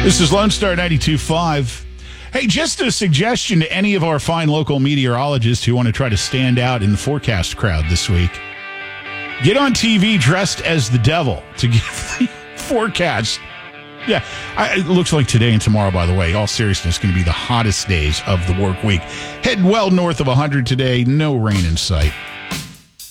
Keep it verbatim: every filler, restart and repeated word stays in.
This is Lone Star ninety-two point five. Hey, just a suggestion to any of our fine local meteorologists who want to try to stand out in the forecast crowd this week. Get on T V dressed as the devil to give the forecast. Yeah, I, it looks like today and tomorrow, by the way, all seriousness, going to be the hottest days of the work week. Heading well north of one hundred today, no rain in sight.